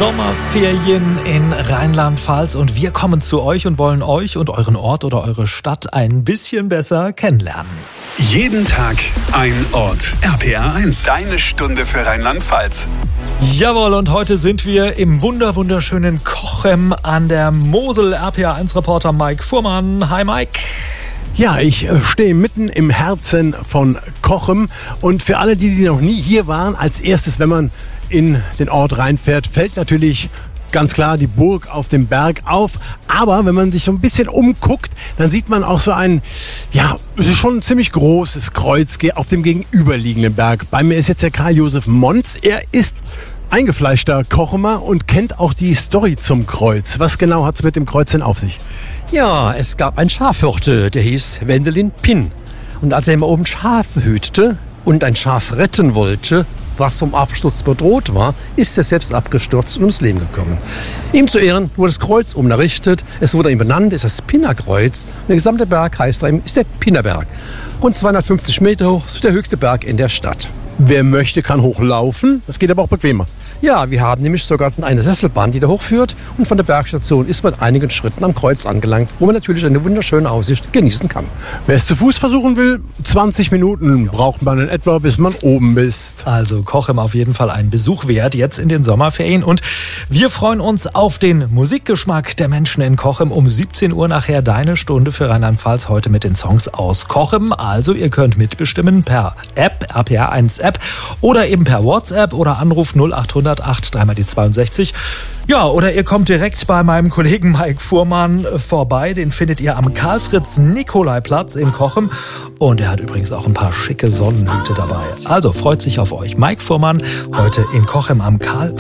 Sommerferien in Rheinland-Pfalz und wir kommen zu euch und wollen euch und euren Ort oder eure Stadt ein bisschen besser kennenlernen. Jeden Tag ein Ort. RPR 1, deine Stunde für Rheinland-Pfalz. Jawohl, und heute sind wir im wunderschönen Cochem an der Mosel. RPR 1 Reporter Mike Fuhrmann. Hi Mike. Ja, ich stehe mitten im Herzen von Cochem und für alle, die noch nie hier waren, als erstes, wenn man in den Ort reinfährt, fällt natürlich ganz klar die Burg auf dem Berg auf. Aber wenn man sich so ein bisschen umguckt, dann sieht man auch so ein, ja, es ist schon ein ziemlich großes Kreuz auf dem gegenüberliegenden Berg. Bei mir ist jetzt der Karl-Josef Monz. Er ist eingefleischter Cochemer und kennt auch die Story zum Kreuz. Was genau hat es mit dem Kreuz denn auf sich? Ja, es gab einen Schafhirte, der hieß Wendelin Pinn. Und als er immer oben Schafe hütete und ein Schaf retten wollte, was vom Absturz bedroht war, ist er selbst abgestürzt und ums Leben gekommen. Ihm zu Ehren wurde das Kreuz oben errichtet. Es wurde ihm benannt, ist das Pinnerkreuz. Und der gesamte Berg heißt ihm, ist der Pinnerberg. Rund 250 Meter hoch, der höchste Berg in der Stadt. Wer möchte, kann hochlaufen. Das geht aber auch bequemer. Ja, wir haben nämlich sogar eine Sesselbahn, die da hochführt. Und von der Bergstation ist man einigen Schritten am Kreuz angelangt, wo man natürlich eine wunderschöne Aussicht genießen kann. Wer es zu Fuß versuchen will, 20 Minuten braucht man in etwa, bis man oben ist. Also Cochem auf jeden Fall einen Besuch wert, jetzt in den Sommerferien. Und wir freuen uns auf den Musikgeschmack der Menschen in Cochem. Um 17 Uhr nachher deine Stunde für Rheinland-Pfalz heute mit den Songs aus Cochem. Also ihr könnt mitbestimmen per App, RPR 1 App oder eben per WhatsApp oder Anruf 0800 8 3 mal die 62. Ja, oder ihr kommt direkt bei meinem Kollegen Mike Fuhrmann vorbei. Den findet ihr am Karl-Fritz-Nikolai-Platz in Cochem. Und er hat übrigens auch ein paar schicke Sonnenhüte dabei. Also freut sich auf euch. Mike Fuhrmann heute in Cochem am Karl-Fritz